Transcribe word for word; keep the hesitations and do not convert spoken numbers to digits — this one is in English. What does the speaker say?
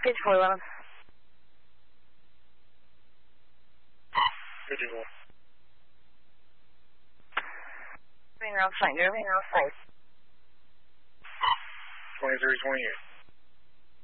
Page four eleven. fifty-four. Being around site, Jeremy. twenty-three twenty-eight.